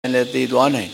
လည်းတည်သွားနိုင်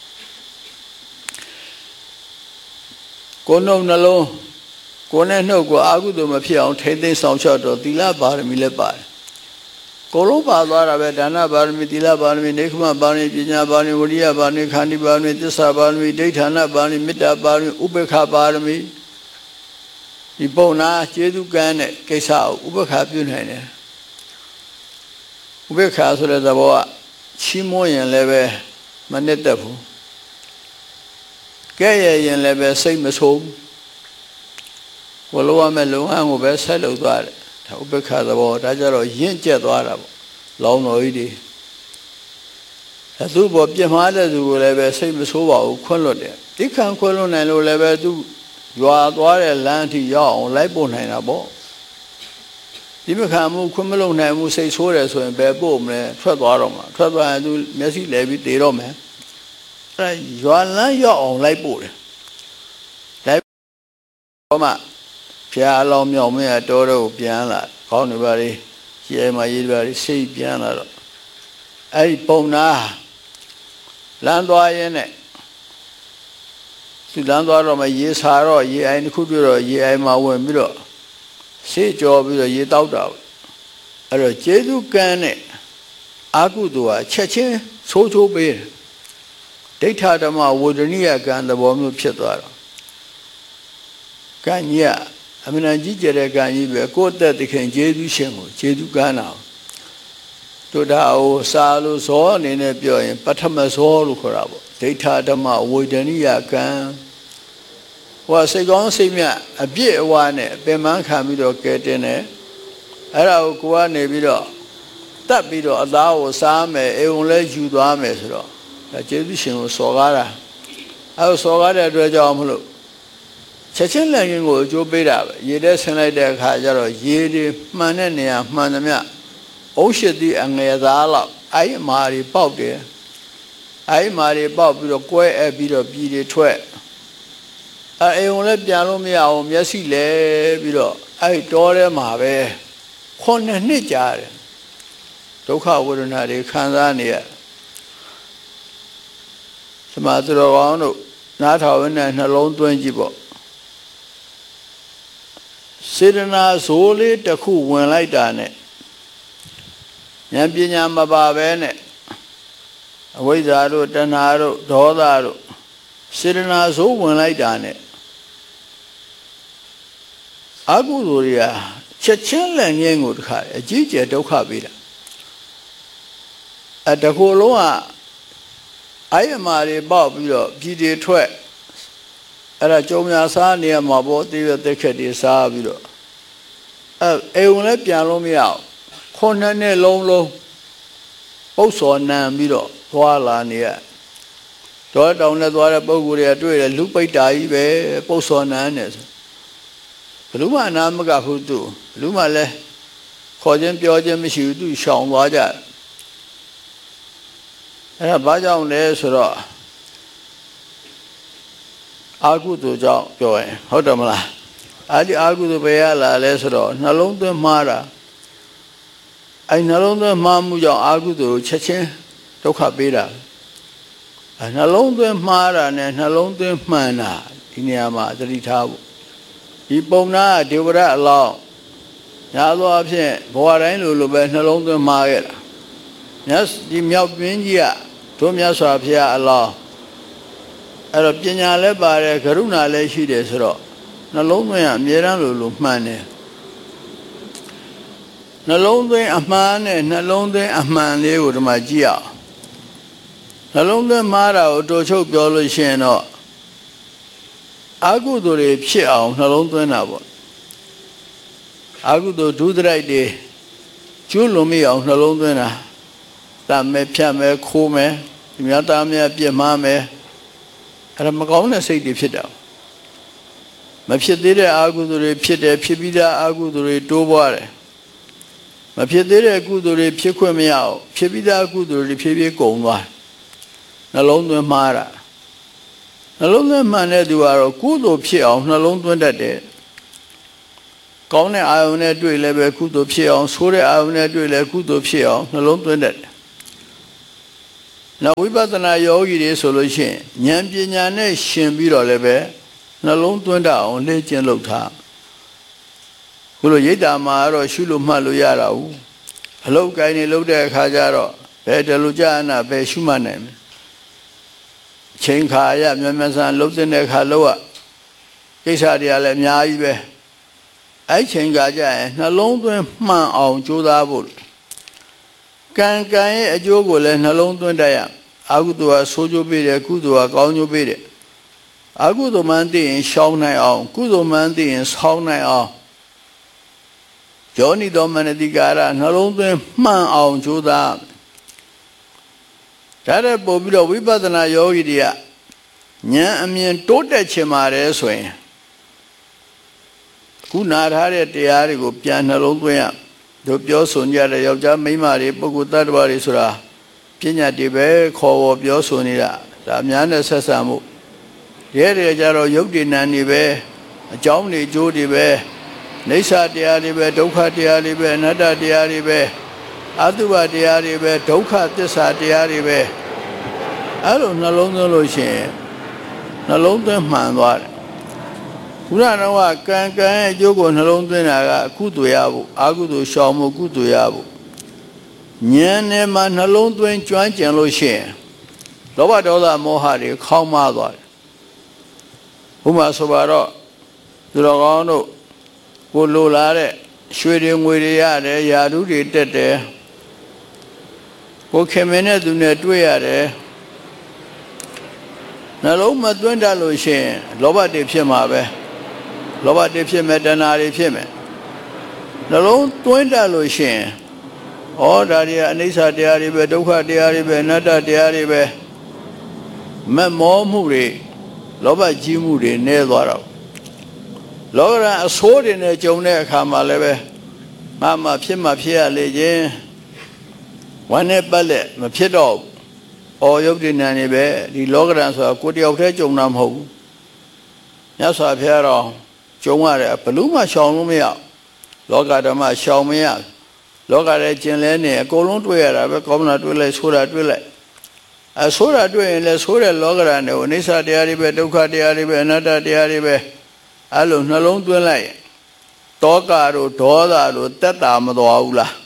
ကိုယ်နှုတ်နှလုံးကိုယ်နဲ့နှုတ်ကိုအာဟုသို့မဖြစ်အောင်ထိမ့်သိမ်းဆောင်ရှောက်တော့သီလပါရမီလည်းပါတယ်ကိုယ်လုံးပါသွားတာပဲဒါနပါရမီသီလပါရမီနေခမပါရမီပညာပါရမီဝိရိယပါရမီခန္တီပါရမီသစ္စာပါရမီဒိဋ္ဌာနပါရမီမေတ္တာပါရမီဥပေက္ခပါရမီဒီပုံနာကျေးဇူးကမ်းတဲ့ကိစ္စကိုဥပေက္ခပြုနိုင်တယ်ဥပေက္ခဆိုတဲ့သဘောကချီးမွမ်းရင်လည်းပဲမနစ်သက်ဘူးကဲ့ရဲ့ရင်လည်းပဲစိတ်မဆိုးဘူးကိုလိုရမယ့်လုံဟန်ကိုပဲဆက်လုပ်သွားတယ်ဒါဥပေက္ခသဘောဒါကြတော့ရင့်ကျက်သွားတာပေါ့လောင်းတော်ကြီးတွေသူ့ဘောပြမှားတဲ့သူကိုလည်းပဲစိတ်မဆိုးပါဘူးခွန့်လွတ်တယ်ဒီခံခွန့်လွတ်နိုင်လို့လည်းပဲသူရွာသွားတဲ့လမ်းအထိရောက်အောင်လိုက်ပို့နိုင်တာပေါ့ဒီမခံမှုခွင့်မလုံနိုင်မှုစိတ်ဆိုးတယ်ဆိုရင်ဘယ်ပို့မလဲထွက်သွားတော့မှာထွက်သွားရင်သူမျက်စိလဲပြီးတည်တော့မယ်အဲရွာလမ်းရောက်အောင်လိုက်ပို့တယ်လိုက်တော့မှဖျားလောင်းမြောင်မင်းကတော်တော့ပြန်လာခေါင်းနေပါလေရဲမရေးပါလေစိတ်ပြန်လာတော့အဲ့ဒီပုံနာလမ်းသွားရင်းနဲ့သူလမ်းသွားတော့မှရေစာတော့ရေအိုင်တစ်ခုတွေ့တော့ရေအိုင်မှာဝင်ပြီးတော့ဆေးကြောပြီးတော့ရေတောက်တာအဲ့တော့ကျေးဇူးကမ်းနဲ့အာကုသိုလ်ကချက်ချင်းဆိုးချိုးပေးတယ်ဒိဋ္ဌဓမ္မဝေဒနိယကံသဘောမျိုးဖြစ်သွားတော့ကံကြီးကအမှန်ကြီးကျတဲ့ကံကြီးပဲကိုယ့်အသက်သခင်ကျေးဇူးရှင်ကိုကျေးဇူးကမ်းတာတို့ဒါဟိုစာလို့ဇောအနေနဲ့ပြောရင်ပထမဇောလို့ခေါ်တာပေါ့ဒိဋ္ဌဓမ္မဝေဒနိယကံဟိုစိတ်ကောင်းစိတ်မြတ်အပြည့်အဝနဲ့ပင်ပန်းခံပြီးတော့ကဲတင်တယ်အဲ့ဒါကိုကိုကနေပြီးတော့တတ်ပြီးတော့အသားကိုစားမယ်အိမ်ုံလဲယူသွားမယ်ဆိုတော့ဒါကျေးဇူးရှင်ကိုစော်ကားတာအဲ့လိုစော်ကားတဲ့အတွက်ကြောင့်မလို့ချက်ချင်းလည်းရင်ကိုအကျိုးပေးတာပဲရေထဲဆင်းလိုက်တဲ့အခါကျတော့ရေတွေမှန်တဲ့နေရာမှန်သမျှအုပ်ရှိသည့်အငယ်သားလောက်အဲ့အမာတွေပေါက်တယ်အဲ့အမာတွေပေါက်ပြီးတော့ကွဲအပ်ပြီးတော့ပြည်တွေထွက်အိမ်ုံလည်းပြန်လို့မရအောင်မျက်စိလဲပြီးတော့အဲ့တောထဲမှာပဲ9နှစ်ကြာတယ်ဒုက္ခဝေဒနာတွေခံစားနေရသမာဓိတော်ကောင်းတို့နားထောင်နဲ့နှလုံးသွင်းကြည့်ပေါ့စေတနာဇိုးလေးတစ်ခုဝင်လိုက်တာနဲ့ဉာဏ်ပညာမပါပဲနဲ့အဝိဇ္ဇာတို့တဏှာတို့ဒေါသတို့စေတနာဇိုးဝင်လိုက်တာနဲ့အကုသိုလ်တွေကချက်ချင်းလက်ငင်းကိုတခါအကြီးကျယ်ဒုက္ခပေးတာတကူလုံးကအာယမာတွေပေါက်ပြီးတော့ပြည်တွေထွက်အဲ့ဒါကြုံများစားနေရမှာပေါ့တိရသက်ခက်တွေစားပြီးတော့အိမ်ုံလည်းပြန်လို့မရအောင်9နှစ်လုံးပုတ်စော်နံပြီးတော့သွားလာနေရတော့တောင်းနဲ့သွားတဲ့ပုံကိုယ်တွေတွေ့တယ်လူပိတ်တာကြီးပဲပုတ်စော်နံနဲ့ဆိုဘယ်သူမှနာမကဘူးသူဘယ်သူမှလည်းခေါ်ခြင်းပြောခြင်းမရှိဘူးသူရှောင်သွားကြအဲ့ဒါဘာကြောင့်လဲဆိုတော့အာဟုသို့ကြောင့်ပြောရင်ဟုတ်တယ်မလားအဲ့ဒီအာဟုသို့ပဲရလာလဲဆိုတော့နှလုံးသွင်းမှားတာအဲ့နှလုံးသွင်းမှားမှုကြောင့်အာဟုသို့ချက်ချင်းဒုက္ခပေးတာအဲ့နှလုံးသွင်းမှားတာနဲ့နှလုံးသွင်းမှန်တာဒီနေရာမှာသတိထားဖို့ဒီပုံနာဒေဝရအလောင်းညာသောအဖြစ်ဘဝတိုင်းလိုပဲနှလုံးသွင်းမှားခဲ့တာမြတ်ဒီမြောက်ပြင်းကြီးကတို့မြတ်စွာဘုရားအလောင်းအဲ့တော့ပညာလည်းပါတယ်ကရုဏာလည်းရှိတယ်ဆိုတော့နှလုံးသွင်းအမြဲတမ်းလိုမှန်တယ်နှလုံးသွင်းအမှန်နဲ့နှလုံးသွင်းအမှန်လေးကိုဒီမှာကြည့်အောင်နှလုံးသွင်းမှားတာကိုတိုးချုပ်ပြောလို့ရှိရင်တော့အာဟုသိုလ်တွေဖြစ်အောင်နှလုံးသွင်းတာပေါ့အာဟုသိုလ်ဒုစရိုက်တွေကျွလွန်မိအောင်နှလုံးသွင်းတာတတ်မဲ့ဖြတ်မဲ့ခိုးမဲ့ဒီများသားများပြစ်မှားမဲ့အဲ့ဒါမကောင်းတဲ့စိတ်တွေဖြစ်တာမဖြစ်သေးတဲ့အာဟုသိုလ်တွေဖြစ်တယ်ဖြစ်ပြီးသားအာဟုသိုလ်တွေတိုးပွားတယ်မဖြစ်သေးတဲ့ကုသိုလ်တွေဖြစ်ခွင့်မရအောင်ဖြစ်ပြီးသားကုသိုလ်တွေဖြည်းဖြည်းကုန်သွားနှလုံးသွင်းမှားတာနှလုံးသွင်းမှန်တဲ့သူကတော့ကုသိုလ်ဖြစ်အောင်နှလုံးသွင်းတတ်တယ်ကောင်းတဲ့အာယုန်နဲ့တွေ့လည်းပဲကုသိုလ်ဖြစ်အောင်ဆိုးတဲ့အာယုန်နဲ့တွေ့လည်းကုသိုလ်ဖြစ်အောင်နှလုံးသွင်းတတ်တယ်နောက်ဝိပဿနာယောဂီတွေဆိုလို့ရှိရင်ဉာဏ်ပညာနဲ့ရှင်ပြီးတော့လည်းပဲနှလုံးသွင်းတတ်အောင်လေ့ကျင့်လုပ်ထားခုလိုရိတ်တာမှာတော့ရှုလို့မှတ်လို့ရတာဘူးအလုတ်ကိုင်းနေလုပ်တဲ့အခါကျတော့ဘယ်တလူကြနာဘယ်ရှုမှတ်နိုင်မလဲချိန်ခါရမြန်မြန်ဆန်လှုပ်တဲ့အခါလို့ကိစ္စတွေကလည်းအများကြီးပဲအဲ့ချိန်ခါကျရင်နှလုံးသွင်းမှန်အောင်ကြိုးစားဖို့ကံရဲ့အကျိုးကိုလည်းနှလုံးသွင်းတတ်ရအကုသိုလ်ကဆိုးကျိုးပေးတယ်ကုသိုလ်ကကောင်းကျိုးပေးတယ်အကုသိုလ်မှန်သိရင်ရှောင်နိုင်အောင်ကုသိုလ်မှန်သိရင်ဆောင်းနိုင်အောင်ယောနိတော်မနတိကာရနှလုံးသွင်းမှန်အောင်ကြိုးစားဒါတဲ့ပို့ပြီးတော့ဝိပဿနာယောဂီတွေကဉာဏ်အမြင်တိုးတက်ချင်ပါတယ်ဆိုရင်ခုနာထားတဲ့တရားတွေကိုပြန်နှလုံးသွင်းရတို့ပြောဆိုကြတဲ့ယောက်ျားမိန်းမတွေပုဂ္ဂိုလ်တ attva တွေဆိုတာပညာတွေပဲခေါ်ပေါ်ပြောဆိုနေတာဒါအများနဲ့ဆက်ဆံမှုရဲတွေကြတော့ယုတ်တိဏ္ဏတွေပဲအကြောင်းတွေအကျိုးတွေပဲနေဆာတရားတွေပဲဒုက္ခတရားတွေပဲအနတ္တတရားတွေပဲအတုပတရားတွေပဲဒုက္ခသစ္စာတရားတွေပဲအဲ့လိုနှလုံးသွင်းလို့ရှိရင်နှလုံးသွင်းမှန်သွားတယ်ဘုရားတော်ကကံရဲ့အကျိုးကိုနှလုံးသွင်းတာကကုသိုလ်ရဖို့အကုသိုလ်ရှောင်ဖို့ကုသိုလ်ရဖို့ဉာဏ်နဲ့မှနှလုံးသွင်းကျွမ်းကျင်လို့ရှိရင်လောဘဒေါသမောဟတွေခေါင်းမသွားတယ်ဥပမာဆိုပါတော့သူတော်ကောင်းတို့ကိုလိုလာတဲ့ရွှေတွေငွေတွေရတယ်ယာဓုတွေတက်တယ်ကိုခင်မင်းနဲ့သူနဲ့တွေ့ရတယ်နှလုံးမသွင်းတတ်လို့ရှိရင်လောဘတွေဖြစ်မှာပဲလောဘတွေဖြစ်မယ်တဏှာတွေဖြစ်မယ်နှလုံးသွင်းတတ်လို့ရှိရင်ဩဒါတွေကအနိစ္စတရားတွေပဲဒုက္ခတရားတွေပဲအနတ္တတရားတွေပဲမမောမှုတွေလောဘကြီးမှုတွေနည်းသွားတော့လောကရန်အဆိုးတွေနဲ့ကြုံတဲ့အခါမှာလည်းပဲငါဖြစ်မှဖြစ်ရလေခြင်းဝမ်းနဲ့ပတ်လက်မဖြစ်တော့ဩယုတ်တိဏ္ဏနေပဲဒီလောကရန်ဆိုတာကိုယ်တယောက်တည်းကြုံတာမဟုတ်ဘူးမြတ်စွာဘုရားတော်ကြုံရတယ်ဘလို့မှရှောင်လို့မရလောကဓမ္မရှောင်မရလောကရဲ့ကျင်လဲနေအကုန်လုံးတွေ့ရတာပဲကောင်းတာတွေ့လိုက်ဆိုးတာတွေ့လိုက်ဆိုးတာတွေ့ရင်လည်းဆိုးတဲ့လောကရန်တွေကိုအနိစ္စတရားတွေပဲဒုက္ခတရားတွေပဲအနတ္တတရားတွေပဲအဲ့လိုနှလုံးသွင်းလိုက်တောကတို့ဒေါသတို့တက်တာမတော်ဘူးလား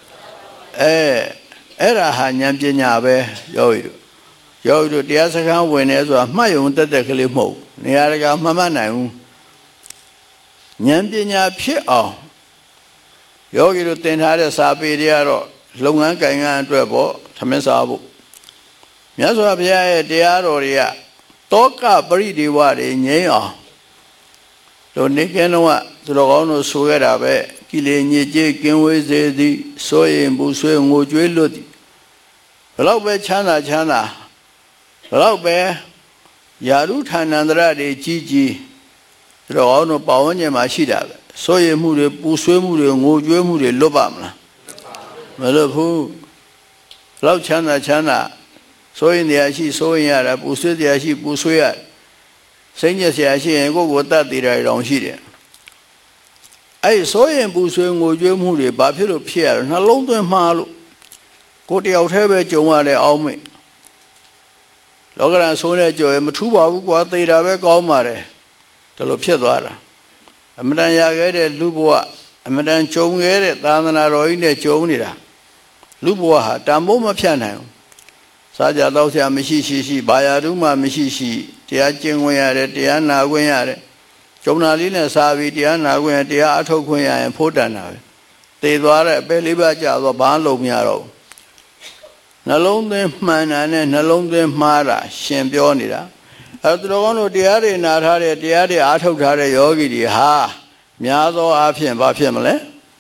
အဲ့ဒါဟာဉာဏ်ပညာပဲယောဂီတို့တရားစခန်းဝင်နေဆိုတာမှတ်ယုံတက်ကလေးမဟုတ်နေရာတကာမှတ်မနိုင်ဘူးဉာဏ်ပညာဖြစ်အောင်ယောဂီတို့သင်ထားတဲ့စာပေတွေကတော့လုပ်ငန်းကိုင်ငန်းအတွက်ပေါ့သမင်းစားဖို့မြတ်စွာဘုရားရဲ့တရားတော်တွေကတောကပရိဒေဝတွေငြိမ်းအောင်တို့နေကင်းတော့သူတော်ကောင်းတို့ဆိုခဲ့တာပဲကိလေညစ်ကြေးကင်းဝေးစေသည်စိုးရင်ပူဆွေးငိုကြွေးလွတ်သည်ဘလောက်ပဲချမ်းသာဘလောက်ပဲယာရုဌာဏန္တရတွေကြီးသူတော်ကောင်းတို့ပါဝင်ခြင်းမှာရှိတာပဲစိုးရင်မှုတွေပူဆွေးမှုတွေငိုကြွေးမှုတွေလွတ်ပါမလားမလွတ်ဘူးဘလောက်ချမ်းသာစိုးရင်တရားရှိစိုးရင်ရတာပူဆွေးတရားရှိပူဆွေးရစိတ်ညစ်စရာရှိရင်ကိုယ့်ကိုယ်တတ်တည်တယ်တောင်ရှိတယ်အဲ့ဆိုရင်ပူဆွေးငိုကြွေးမှုတွေဘာဖြစ်လို့ဖြစ်ရလဲနှလုံးသွင်းမှားလို့ကိုယ်တယောက်တည်းပဲကြုံရတဲ့အောင်းမိတ်လောကရန်ဆိုးတဲ့ကြုံရမထူးပါဘူးကွာသေတာပဲကောင်းပါတယ်ဒါလိုဖြစ်သွားတာအမတန်ရခဲ့တဲ့လူဘဝအမတန်ကြုံခဲ့တဲ့သာသနာတော်ကြီးနဲ့ကြုံနေတာလူဘဝဟာတန်ဖိုးမဖြတ်နိုင်ဘူးစားကြတော့ဆရာမရှိရှိဘာယာတုမှမရှိရှိတရားကျင့်ခွင့်ရတယ်တရားနာခွင့်ရတယ်ကျုံနာလေးနဲ့စားပြီးတရားနာခွင့်တရားအထုတ်ခွင့်ရရင်ဖို့တန်တာပဲသေသွားတဲ့အပဲလေးပါးကြာတော့ဘာလုံးမရတော့နှလုံးသွင်းမှန်တာနဲ့နှလုံးသွင်းမှားတာရှင်ပြောနေတာအဲသူတော်ကောင်းတို့တရားတွေနာထားတဲ့တရားတွေအထုတ်ထားတဲ့ယောဂီတွေဟာများသောအားဖြင့်ဘာဖြစ်မလဲ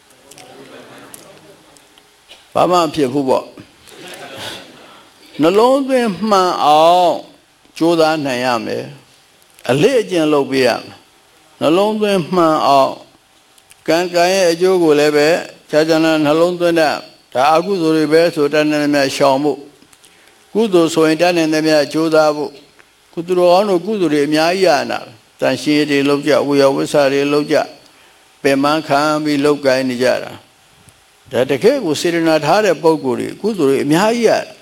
ဘာမှဖြစ်ဘူးပေါ့နှလုံးသွင်းမှန်အောင်ကြိုးစားနိုင်ရမယ်အလေးအကျင့်လုပ်ပေးရမယ်နှလုံးသွင်းမှန်အောင်ကံရဲ့အကျိုးကိုလည်းပဲခြားခြားနှလုံးသွင်းတဲ့ဒါအကုသိုလ်တွေပဲဆိုတတ်နေမြတ်ရှောင်ဖို့ကုသိုလ်ဆိုရင်တတ်နေမြတ်ကြိုးစားဖို့ကုသိုလ်တော်အောင်ကုသိုလ်တွေအများကြီးရနာတန်ရှင်းတွေလုပ်ကြဝေယဝိဆာတွေလုပ်ကြပင်မခံပြီးလုပ်ကိုင်းနေကြတာဒါတကယ်ကိုစေတနာထားတဲ့ပုဂ္ဂိုလ်တွေကုသိုလ်တွေအများကြီးရ